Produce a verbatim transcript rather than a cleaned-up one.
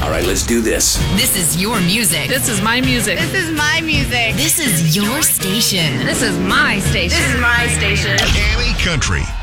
All right, let's do this. This is your music. This is my music. This is my music. This is your station. This is my station. This is my station. Annie Country.